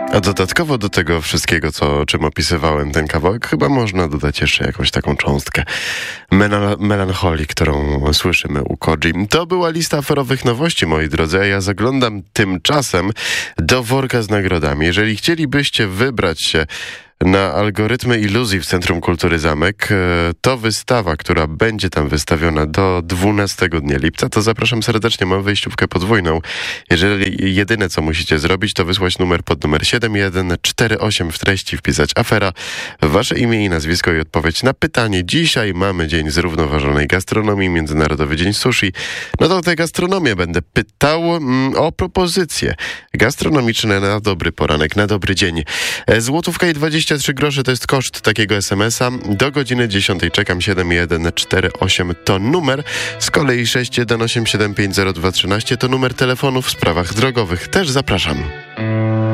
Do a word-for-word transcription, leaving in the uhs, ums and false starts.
A dodatkowo do tego wszystkiego, co, czym opisywałem ten kawałek, chyba można dodać jeszcze jakąś taką cząstkę mela- melancholii, którą słyszymy u Kodzi. To była lista aferowych nowości, moi drodzy, a ja zaglądam tymczasem do worka z nagrodami. Jeżeli chcielibyście wybrać się na algorytmy iluzji w Centrum Kultury Zamek, to wystawa, która będzie tam wystawiona do dwunastego dnia lipca, to zapraszam serdecznie, mam wejściówkę podwójną. Jeżeli jedyne, co musicie zrobić, to wysłać numer pod numer siedem jeden cztery osiem, w treści wpisać afera, wasze imię i nazwisko i odpowiedź na pytanie. Dzisiaj mamy Dzień Zrównoważonej Gastronomii, Międzynarodowy Dzień Sushi. No to o tę gastronomię będę pytał mm, o propozycje gastronomiczne na dobry poranek, na dobry dzień. Złotówka i dwadzieścia trzy grosze to jest koszt takiego es em es a. Do godziny dziesiątej czekam. Siedem jeden cztery osiem to numer. Z kolei sześć jeden osiem siedem pięć zero dwa trzynaście to numer telefonu w sprawach drogowych. Też zapraszam.